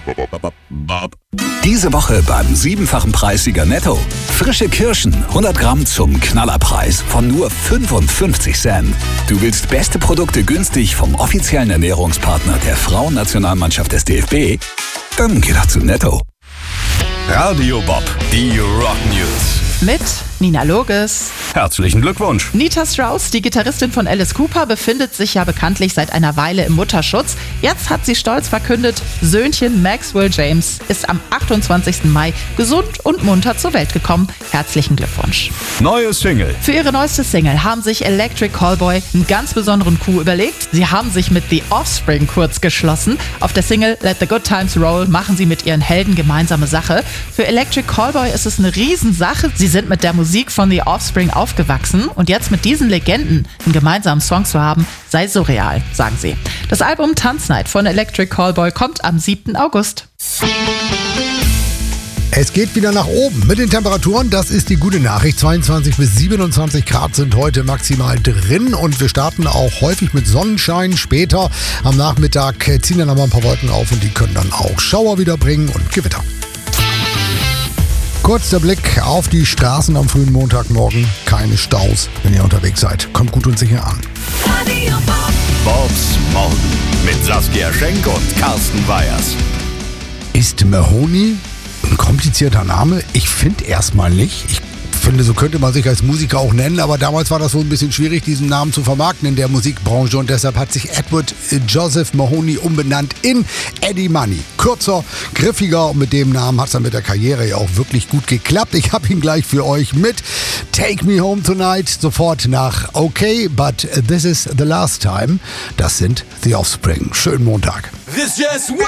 Diese Woche beim 7-fachen Preissieger Netto. Frische Kirschen, 100 Gramm zum Knallerpreis von nur 55 Cent. Du willst beste Produkte günstig vom offiziellen Ernährungspartner der Frauennationalmannschaft des DFB? Dann geh doch zu Netto. Radio Bob, die Rock News. Mit Nina Loges. Herzlichen Glückwunsch. Nita Strauss, die Gitarristin von Alice Cooper, befindet sich ja bekanntlich seit einer Weile im Mutterschutz. Jetzt hat sie stolz verkündet, Söhnchen Maxwell James ist am 28. Mai gesund und munter zur Welt gekommen. Herzlichen Glückwunsch. Neue Single. Für ihre neueste Single haben sich Electric Callboy einen ganz besonderen Coup überlegt. Sie haben sich mit The Offspring kurz geschlossen. Auf der Single Let the Good Times Roll machen sie mit ihren Helden gemeinsame Sache. Für Electric Callboy ist es eine Riesensache. Sie sind mit der Musik von The Offspring aufgewachsen und jetzt mit diesen Legenden einen gemeinsamen Song zu haben, sei surreal, sagen sie. Das Album Tanznight von Electric Callboy kommt am 7. August. Es geht wieder nach oben mit den Temperaturen. Das ist die gute Nachricht. 22 bis 27 Grad sind heute maximal drin und wir starten auch häufig mit Sonnenschein. Später am Nachmittag ziehen dann aber ein paar Wolken auf und die können dann auch Schauer wieder bringen und Gewitter. Kurz der Blick auf die Straßen am frühen Montagmorgen. Keine Staus, wenn ihr unterwegs seid. Kommt gut und sicher an. Bobs Morgen mit Saskia Schenk und Carsten Weyers. Ist Mahoney ein komplizierter Name? Ich finde erstmal nicht. Ich finde, so könnte man sich als Musiker auch nennen, aber damals war das so ein bisschen schwierig, diesen Namen zu vermarkten in der Musikbranche und deshalb hat sich Edward Joseph Mahoney umbenannt in Eddie Money. Kürzer, griffiger und mit dem Namen hat es dann mit der Karriere ja auch wirklich gut geklappt. Ich habe ihn gleich für euch mit Take Me Home Tonight, sofort nach Okay, but this is the last time. Das sind The Offspring. Schönen Montag.